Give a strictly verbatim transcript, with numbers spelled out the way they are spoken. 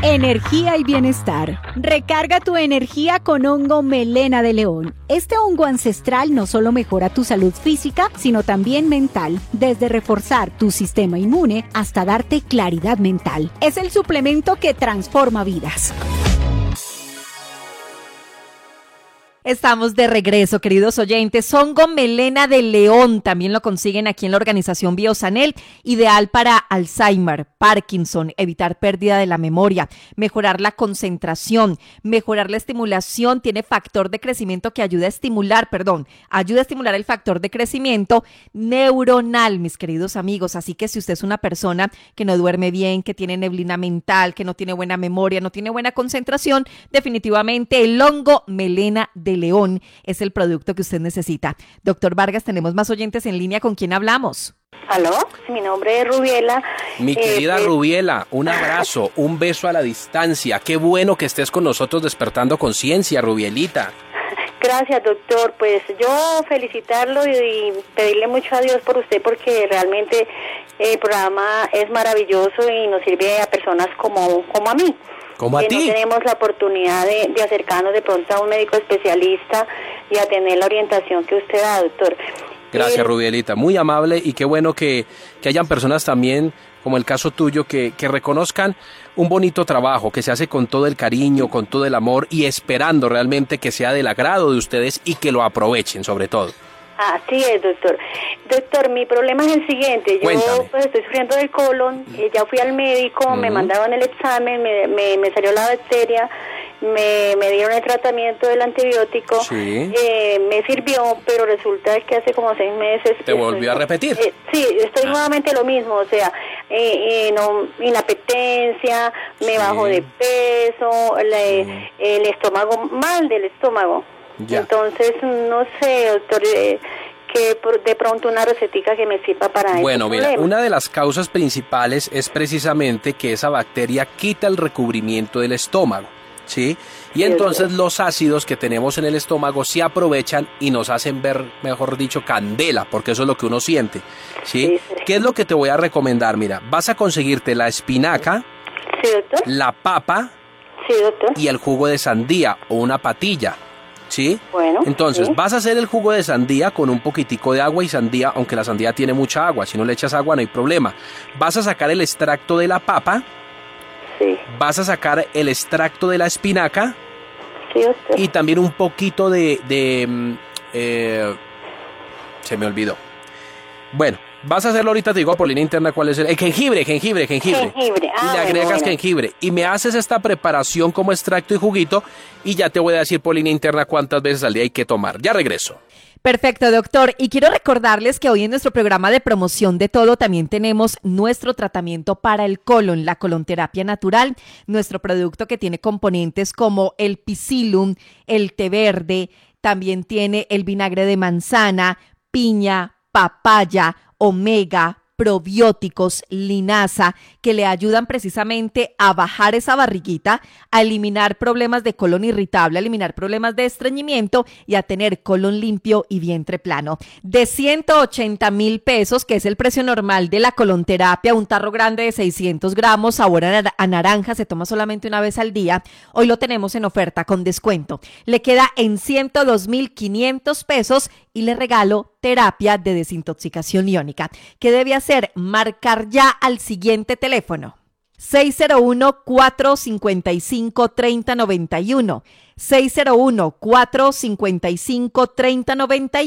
Energía y bienestar. Recarga tu energía con hongo melena de león. Este hongo ancestral no solo mejora tu salud física, sino también mental, desde reforzar tu sistema inmune hasta darte claridad mental. Es el suplemento que transforma vidas. Estamos de regreso, queridos oyentes. Hongo melena de león también lo consiguen aquí en la organización Biosanel, ideal para Alzheimer, Parkinson, evitar pérdida de la memoria, mejorar la concentración, mejorar la estimulación. Tiene factor de crecimiento que ayuda a estimular, perdón, ayuda a estimular el factor de crecimiento neuronal, mis queridos amigos. Así que si usted es una persona que no duerme bien, que tiene neblina mental, que no tiene buena memoria, no tiene buena concentración, definitivamente el hongo melena de león es el producto que usted necesita. Doctor Vargas, tenemos más oyentes en línea. ¿Con quién hablamos? ¿Aló? Mi nombre es Rubiela. Mi eh, querida pues... Rubiela, un abrazo, un beso a la distancia. Qué bueno que estés con nosotros despertando conciencia, Rubielita. Gracias, doctor. Pues yo felicitarlo y pedirle mucho a Dios por usted, porque realmente el programa es maravilloso y nos sirve a personas como, como a mí. ¿Cómo a que ti? no tenemos la oportunidad de, de acercarnos de pronto a un médico especialista y a tener la orientación que usted da, doctor. Gracias, eh, Rubielita, muy amable, y qué bueno que, que hayan personas también, como el caso tuyo, que, que reconozcan un bonito trabajo que se hace con todo el cariño, con todo el amor, y esperando realmente que sea del agrado de ustedes y que lo aprovechen sobre todo. Así es, doctor. Doctor, mi problema es el siguiente. Yo Cuéntame. pues, estoy sufriendo del colon, eh, ya fui al médico, uh-huh. me mandaron el examen, me, me, me salió la bacteria, me, me dieron el tratamiento del antibiótico, sí. eh, me sirvió, pero resulta que hace como seis meses... ¿Te volvió a repetir? Eh, sí, estoy ah. nuevamente lo mismo, o sea, eh, eh, no, inapetencia, me sí. bajo de peso, le, mm. el estómago, mal del estómago. Ya. Entonces, no sé, doctor, eh, que de pronto una recetica que me sirva para eso. Bueno, mira, problema. Una de las causas principales es precisamente que esa bacteria quita el recubrimiento del estómago, ¿sí? Y sí, entonces sí. los ácidos que tenemos en el estómago se aprovechan y nos hacen ver, mejor dicho, candela, porque eso es lo que uno siente, ¿sí? Sí, sí. ¿Qué es lo que te voy a recomendar? Mira, vas a conseguirte la espinaca, sí, doctor. la papa sí, doctor. y el jugo de sandía o una patilla. ¿Sí? Bueno, entonces sí. vas a hacer el jugo de sandía con un poquitico de agua y sandía, aunque la sandía tiene mucha agua, si no le echas agua no hay problema. Vas a sacar el extracto de la papa, sí. vas a sacar el extracto de la espinaca, sí, doctor. y también un poquito de... de eh, se me olvidó. Bueno, vas a hacerlo ahorita, te digo por línea interna cuál es el... el jengibre, jengibre, jengibre. Jengibre, ah, y le bueno, agregas bueno. jengibre. Y me haces esta preparación como extracto y juguito y ya te voy a decir por línea interna cuántas veces al día hay que tomar. Ya regreso. Perfecto, doctor. Y quiero recordarles que hoy en nuestro programa de promoción de todo también tenemos nuestro tratamiento para el colon, la colonterapia natural, nuestro producto que tiene componentes como el psyllium, el té verde, también tiene el vinagre de manzana, piña, papaya, omega, probióticos, linaza, que le ayudan precisamente a bajar esa barriguita, a eliminar problemas de colon irritable, a eliminar problemas de estreñimiento y a tener colon limpio y vientre plano. De ciento ochenta mil pesos, que es el precio normal de la colonterapia, un tarro grande de seiscientos gramos, sabor a naranja, se toma solamente una vez al día. Hoy lo tenemos en oferta con descuento. Le queda en ciento dos mil quinientos pesos y le regalo terapia de desintoxicación iónica. ¿Qué debe hacer? Marcar ya al siguiente teléfono. seis cero uno, cuatro cinco cinco, tres cero nueve uno. seis cero uno, cuatro cinco cinco, tres cero nueve uno.